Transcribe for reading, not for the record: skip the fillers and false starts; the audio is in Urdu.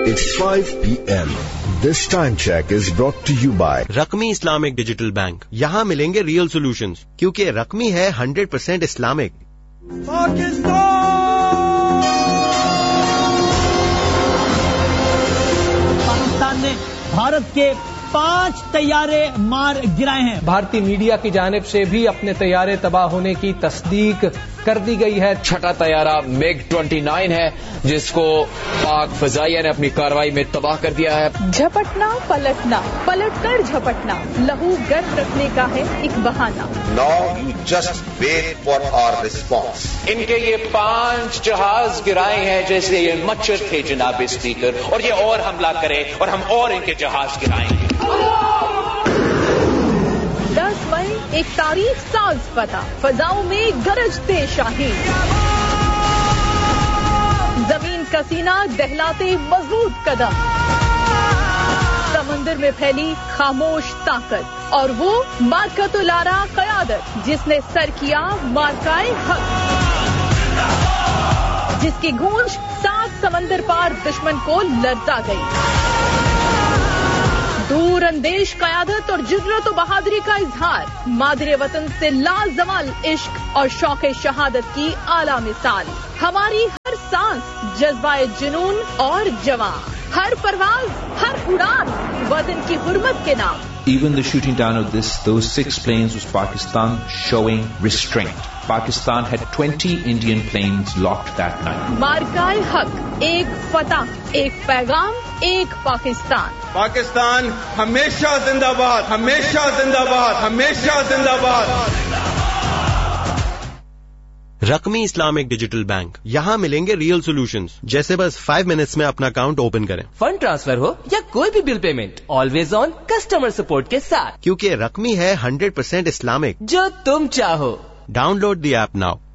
It's 5 p.m. This time check is brought to you by رقمی Islamic digital bank. یہاں ملیں گے ریئل سولوشنز کیونکہ رقمی ہے 100% اسلامک. پاکستان نے بھارت کے 5 طیارے مار گرائے ہیں. بھارتی میڈیا کی جانب سے بھی اپنے طیارے تباہ ہونے کی تصدیق کر دی گئی ہے. چھٹا طیارہ MiG-29 ہے جس کو پاک فضائیہ نے اپنی کارروائی میں تباہ کر دیا ہے. جھپٹنا پلٹنا پلٹ کر جھپٹنا لہو گرم رکھنے کا ہے ایک بہانہ. Now you just wait for our response. ان کے یہ 5 جہاز گرائے ہیں جیسے یہ مچھر تھے جناب اسپیکر، اور یہ اور حملہ کرے اور ہم اور ان کے جہاز گرائیں گے. 10 مئی ایک تاریخ ساز فتح، فضاؤں میں گرجتے شاہین، زمین کا سینہ دہلاتے مضبوط قدم، سمندر میں پھیلی خاموش طاقت، اور وہ مارکۃ الارا قیادت جس نے سر کیا مارکائے حق، جس کی گونج 7 سمندر پار دشمن کو لرزا گئی. دور اندیش قیادت اور جرأت و بہادری کا اظہار، مادر وطن سے لازوال عشق اور شوق شہادت کی اعلیٰ مثال. ہماری ہر سانس جذبہ جنون اور جواں، ہر پرواز ہر اڑان وطن کی حرمت کے نام. Even the shooting down of those 6 planes was Pakistan showing restraint. Pakistan had 20 Indian planes locked that night. مارکائے حق، ایک فتح، ایک پیغام، ایک پاکستان. پاکستان ہمیشہ زندہ باد، ہمیشہ زندہ باد، ہمیشہ زندہ باد. رقمی اسلامک ڈیجیٹل بینک. یہاں ملیں گے ریئل سولوشنز جیسے بس 5 منٹس میں اپنا اکاؤنٹ اوپن کریں. فنڈ ٹرانسفر ہو یا کوئی بھی bill payment, always on customer support کے ساتھ، کیونکہ رقمی ہے 100% اسلامک. جو تم چاہو. Down load the app now.